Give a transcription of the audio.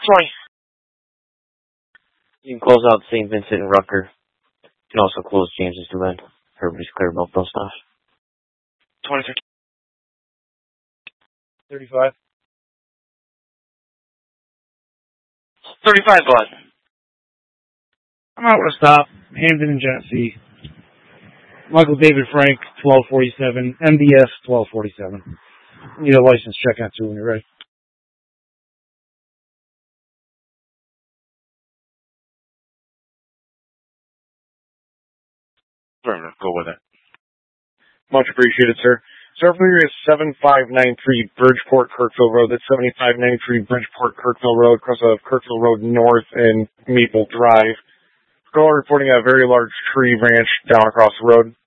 20. You can close out St. Vincent and Rucker. You can also close James's Glen. Everybody's clear about those stops. 23. 35. 35, go ahead. I'm out with a stop. Hamden and Genesee. Michael David Frank, 1247. MDS, 1247. Need a license check out too when you're ready. Go with it. Much appreciated, sir. Sir, for is 7593 Bridgeport Kirkville Road. That's 7593 Bridgeport Kirkville Road, across of Kirkville Road North and Maple Drive. Caller reporting a very large tree branch down across the road.